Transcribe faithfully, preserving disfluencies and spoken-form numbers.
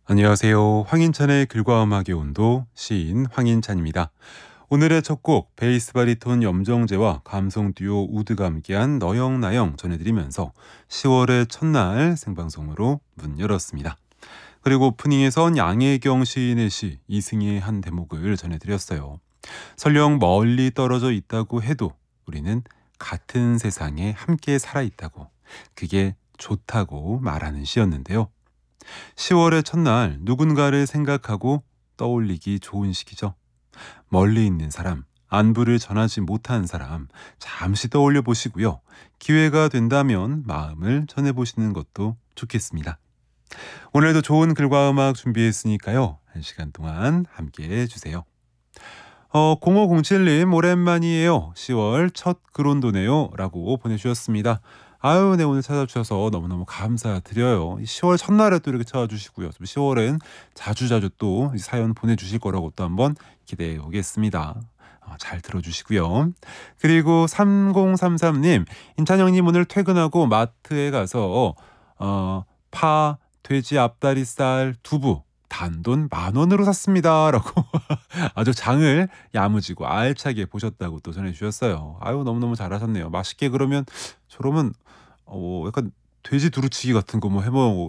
안녕하세요. 황인찬의 글과 음악의 온도 시인 황인찬입니다. 오늘의 첫 곡 베이스 바리톤 염정재와 감성 듀오 우드가 함께한 너영나영 전해드리면서 시월의 첫날 생방송으로 문 열었습니다. 그리고 오프닝에선 양혜경 시인의 시 이승희의 한 대목을 전해드렸어요. 설령 멀리 떨어져 있다고 해도 우리는 같은 세상에 함께 살아있다고, 그게 좋다고 말하는 시였는데요. 시월의 첫날 누군가를 생각하고 떠올리기 좋은 시기죠. 멀리 있는 사람, 안부를 전하지 못한 사람 잠시 떠올려 보시고요. 기회가 된다면 마음을 전해보시는 것도 좋겠습니다. 오늘도 좋은 글과 음악 준비했으니까요. 한 시간 동안 함께 해주세요. 어, 공오공칠님 오랜만이에요. 시월 첫 글온도네요 라고 보내주셨습니다. 아유, 네, 오늘 찾아주셔서 너무너무 감사드려요. 시월 첫날에 또 이렇게 찾아주시고요. 시월엔 자주자주 또 사연 보내주실 거라고 또 한번 기대해 오겠습니다. 어, 잘 들어주시고요. 그리고 삼공삼삼님, 인찬형님 오늘 퇴근하고 마트에 가서 어, 파, 돼지 앞다리살, 두부 단돈 만 원으로 샀습니다 라고 아주 장을 야무지고 알차게 보셨다고 또 전해주셨어요. 아유, 너무너무 잘하셨네요. 맛있게 그러면 저러면 어, 약간 돼지 두루치기 같은 거 뭐 해먹